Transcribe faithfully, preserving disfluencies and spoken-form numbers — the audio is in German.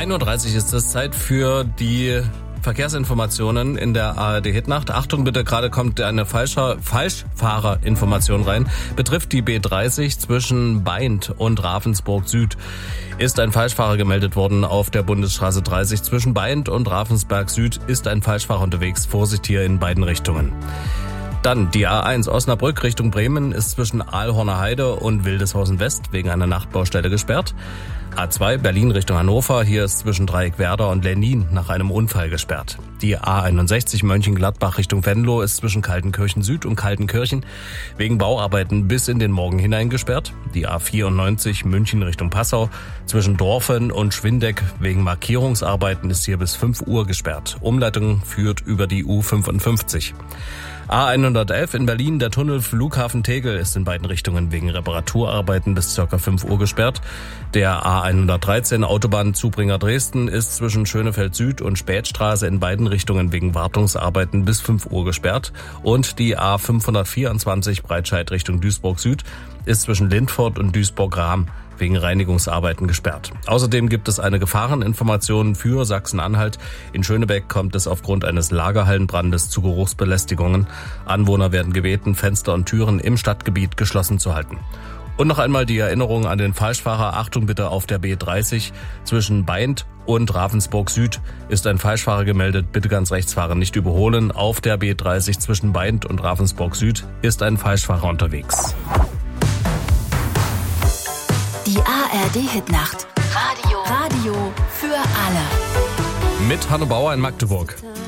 ein Uhr dreißig ist es Zeit für die Verkehrsinformationen in der A R D Hitnacht. Achtung bitte, gerade kommt eine Falscher, Falschfahrerinformation rein. Betrifft die B dreißig zwischen Baindt und Ravensburg Süd. Ist ein Falschfahrer gemeldet worden auf der Bundesstraße dreißig. Zwischen Baindt und Ravensberg Süd ist ein Falschfahrer unterwegs. Vorsicht hier in beiden Richtungen. Dann die A eins Osnabrück Richtung Bremen ist zwischen Aalhorner Heide und Wildeshausen West wegen einer Nachtbaustelle gesperrt. A zwei Berlin Richtung Hannover, hier ist zwischen Dreieckwerder und Lennin nach einem Unfall gesperrt. Die A einundsechzig Mönchengladbach Richtung Venlo ist zwischen Kaltenkirchen Süd und Kaltenkirchen wegen Bauarbeiten bis in den Morgen hinein gesperrt. Die A vierundneunzig München Richtung Passau zwischen Dorfen und Schwindeck wegen Markierungsarbeiten ist hier bis fünf Uhr gesperrt. Umleitung führt über die U fünfundfünfzig. A hundertelf in Berlin, der Tunnel Flughafen Tegel ist in beiden Richtungen wegen Reparaturarbeiten bis ca. fünf Uhr gesperrt. Der A hundertdreizehn Autobahn Zubringer Dresden ist zwischen Schönefeld Süd und Spätstraße in beiden Richtungen wegen Wartungsarbeiten bis fünf Uhr gesperrt. Und die A fünfhundertvierundzwanzig Breitscheid Richtung Duisburg Süd ist zwischen Lindfort und Duisburg-Rahm wegen Reinigungsarbeiten gesperrt. Außerdem gibt es eine Gefahreninformation für Sachsen-Anhalt. In Schönebeck kommt es aufgrund eines Lagerhallenbrandes zu Geruchsbelästigungen. Anwohner werden gebeten, Fenster und Türen im Stadtgebiet geschlossen zu halten. Und noch einmal die Erinnerung an den Falschfahrer. Achtung bitte auf der B dreißig zwischen Baindt und Ravensburg Süd ist ein Falschfahrer gemeldet. Bitte ganz rechts fahren, nicht überholen. Auf der B dreißig zwischen Baindt und Ravensburg Süd ist ein Falschfahrer unterwegs. Die A R D Hitnacht. Radio. Radio für alle. Mit Hanno Bauer in Magdeburg.